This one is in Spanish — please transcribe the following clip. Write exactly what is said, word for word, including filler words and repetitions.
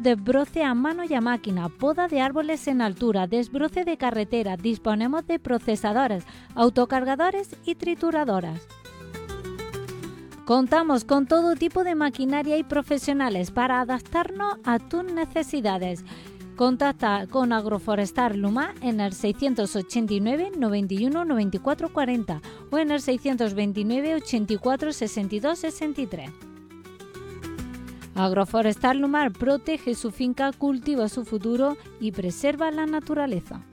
desbroce a mano y a máquina, poda de árboles en altura, desbroce de carretera. Disponemos de procesadores, autocargadores y trituradoras. Contamos con todo tipo de maquinaria y profesionales para adaptarnos a tus necesidades. Contacta con Agroforestal Lumá en el seiscientos ochenta y nueve, noventa y uno, noventa y cuatro cuarenta o en el seiscientos veintinueve, ochenta y cuatro, sesenta y dos, sesenta y tres. Agroforestal Lumá protege su finca, cultiva su futuro y preserva la naturaleza.